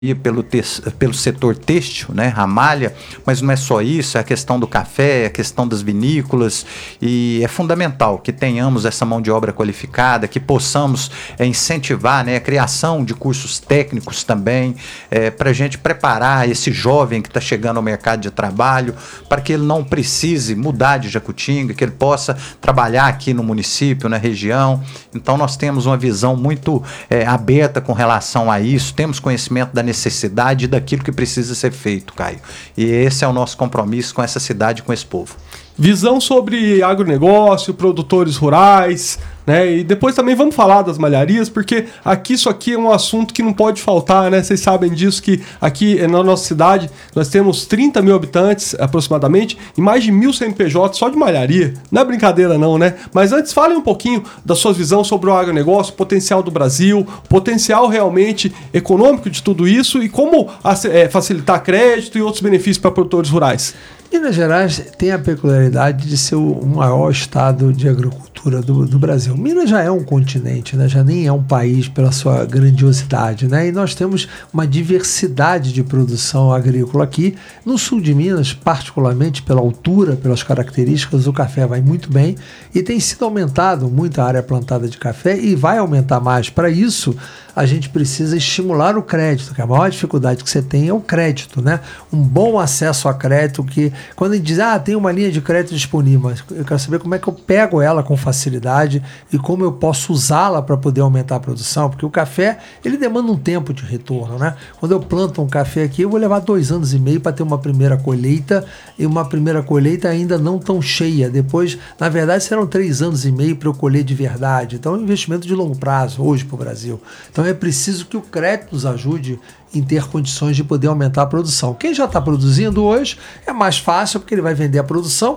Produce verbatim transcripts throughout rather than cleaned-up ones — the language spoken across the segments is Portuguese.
Pelo, te pelo setor têxtil, né, a malha, mas não é só isso, é a questão do café, é a questão das vinícolas, e é fundamental que tenhamos essa mão de obra qualificada, que possamos é, incentivar, né, a criação de cursos técnicos também, é, para a gente preparar esse jovem que está chegando ao mercado de trabalho, para que ele não precise mudar de Jacutinga, que ele possa trabalhar aqui no município, na região. Então nós temos uma visão muito é, aberta com relação a isso, temos conhecimento da necessidade daquilo que precisa ser feito, Caio. E esse é o nosso compromisso com essa cidade, com esse povo. Visão sobre agronegócio, produtores rurais, né? E depois também vamos falar das malharias, porque aqui isso aqui é um assunto que não pode faltar, né? Vocês sabem disso, que aqui na nossa cidade nós temos trinta mil habitantes aproximadamente e mais de mil C N P J só de malharia. Não é brincadeira não, né? Mas antes falem um pouquinho da sua visão sobre o agronegócio, o potencial do Brasil, o potencial realmente econômico de tudo isso e como é, facilitar crédito e outros benefícios para produtores rurais. Minas Gerais tem a peculiaridade de ser o maior estado de agricultura do, do Brasil. Minas já é um continente, né? Já nem é um país pela sua grandiosidade, né? E nós temos uma diversidade de produção agrícola aqui. No sul de Minas, particularmente pela altura, pelas características, o café vai muito bem e tem sido aumentado muito a área plantada de café e vai aumentar mais. Para isso, a gente precisa estimular o crédito, que a maior dificuldade que você tem é o crédito, né? Um bom acesso a crédito, que quando a gente diz, ah, tem uma linha de crédito disponível, mas eu quero saber como é que eu pego ela com facilidade e como eu posso usá-la para poder aumentar a produção, porque o café, ele demanda um tempo de retorno, né? Quando eu planto um café aqui, eu vou levar dois anos e meio para ter uma primeira colheita, e uma primeira colheita ainda não tão cheia. Depois, na verdade, serão três anos e meio para eu colher de verdade. Então, é um investimento de longo prazo hoje para o Brasil. Então, é preciso que o crédito nos ajude em ter condições de poder aumentar a produção. Quem já está produzindo hoje é mais fácil, porque ele vai vender a produção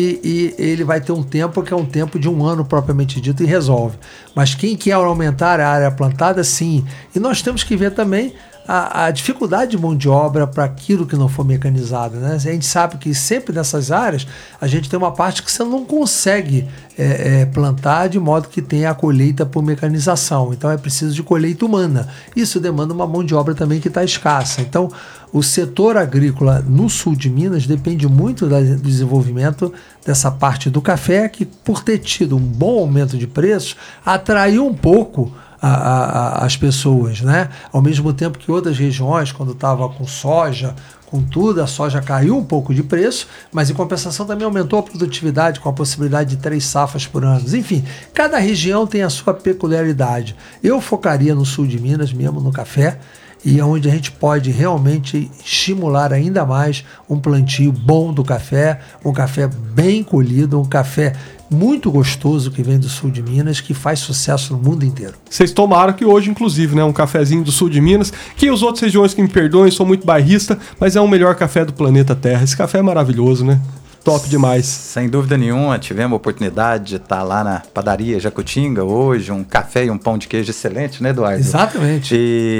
e, e ele vai ter um tempo que é um tempo de um ano propriamente dito e resolve. Mas quem quer aumentar a área plantada, sim. E nós temos que ver também A, a dificuldade de mão de obra para aquilo que não for mecanizado, né? A gente sabe que sempre nessas áreas a gente tem uma parte que você não consegue é, é, plantar de modo que tenha a colheita por mecanização. Então é preciso de colheita humana. Isso demanda uma mão de obra também que está escassa. Então o setor agrícola no sul de Minas depende muito da, do desenvolvimento dessa parte do café, que por ter tido um bom aumento de preços atraiu um pouco A, a, as pessoas, né? Ao mesmo tempo que outras regiões, quando estava com soja, com tudo, a soja caiu um pouco de preço, mas em compensação também aumentou a produtividade com a possibilidade de três safras por ano. Enfim, cada região tem a sua peculiaridade. Eu focaria no sul de Minas mesmo, no café, e é onde a gente pode realmente estimular ainda mais um plantio bom do café, um café bem colhido, um café muito gostoso que vem do sul de Minas, que faz sucesso no mundo inteiro. Vocês tomaram que hoje, inclusive, né, um cafezinho do sul de Minas, que os outros regiões que me perdoem, sou muito bairrista, mas é o melhor café do planeta Terra. Esse café é maravilhoso, né? Top demais. Sem dúvida nenhuma, tivemos a oportunidade de estar lá na padaria Jacutinga hoje, um café e um pão de queijo excelente, né, Eduardo? Exatamente.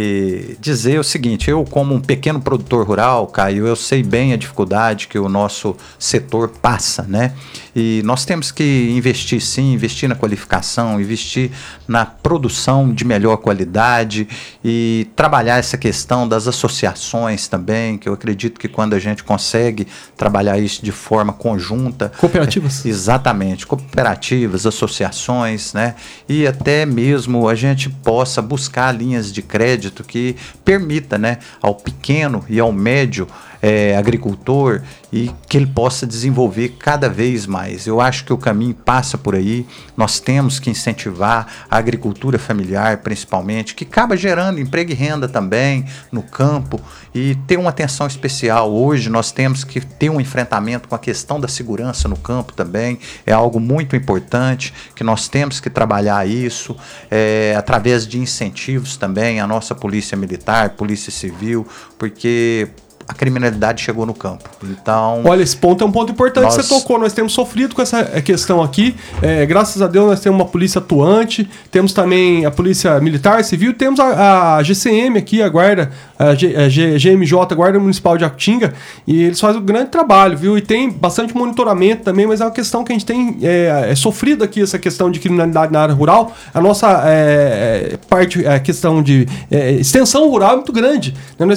E dizer o seguinte, eu como um pequeno produtor rural, Caio, eu sei bem a dificuldade que o nosso setor passa, né? E nós temos que investir sim, investir na qualificação, investir na produção de melhor qualidade e trabalhar essa questão das associações também, que eu acredito que quando a gente consegue trabalhar isso de forma conjunta. Cooperativas? É, exatamente, cooperativas, associações, né? E até mesmo a gente possa buscar linhas de crédito que permita, né, ao pequeno e ao médio É, agricultor e que ele possa desenvolver cada vez mais. Eu acho que o caminho passa por aí. Nós temos que incentivar a agricultura familiar, principalmente, que acaba gerando emprego e renda também no campo, e ter uma atenção especial. Hoje nós temos que ter um enfrentamento com a questão da segurança no campo também. É algo muito importante, que nós temos que trabalhar isso é, através de incentivos também, a nossa polícia militar, polícia civil, porque a criminalidade chegou no campo. Então, olha, esse ponto é um ponto importante nós... que você tocou. Nós temos sofrido com essa questão aqui. É, graças a Deus nós temos uma polícia atuante, temos também a polícia militar, civil, temos a, a G C M aqui, a guarda, a, G, a G, G M J, a Guarda Municipal de Acutinga, e eles fazem um grande trabalho, viu? E tem bastante monitoramento também, mas é uma questão que a gente tem é, é sofrido aqui, essa questão de criminalidade na área rural. A nossa é, parte, a questão de é, extensão rural é muito grande, né?